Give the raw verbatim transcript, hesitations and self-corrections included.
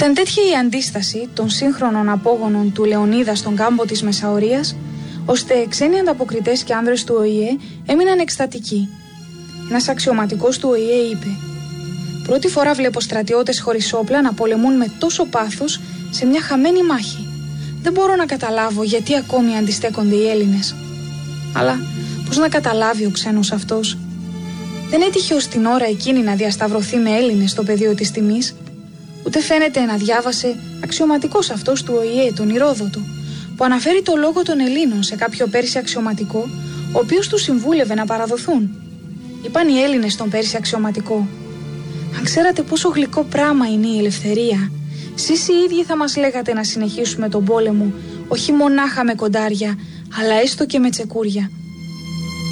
Ήταν τέτοια η αντίσταση των σύγχρονων απόγονων του Λεωνίδα στον κάμπο της Μεσαωρίας, ώστε ξένοι ανταποκριτές και άνδρες του Ο Η Ε έμειναν εκστατικοί. Ένας αξιωματικός του Ο Η Ε είπε: «Πρώτη φορά βλέπω στρατιώτες χωρίς όπλα να πολεμούν με τόσο πάθος σε μια χαμένη μάχη. Δεν μπορώ να καταλάβω γιατί ακόμη αντιστέκονται οι Έλληνες». Αλλά πώς να καταλάβει ο ξένος αυτός? Δεν έτυχε ως την ώρα εκείνη να διασταυρωθεί με Έλληνες στο πεδίο της τιμής. Ούτε φαίνεται να διάβασε αξιωματικός αυτός του Ο Η Ε, τον Ηρόδοτο, που αναφέρει το λόγο των Ελλήνων σε κάποιο Πέρσι αξιωματικό, ο οποίος του συμβούλευε να παραδοθούν. Είπαν οι Έλληνες στον Πέρσι αξιωματικό: «Αν ξέρατε πόσο γλυκό πράγμα είναι η ελευθερία, εσείς οι ίδιοι θα μας λέγατε να συνεχίσουμε τον πόλεμο, όχι μονάχα με κοντάρια, αλλά έστω και με τσεκούρια».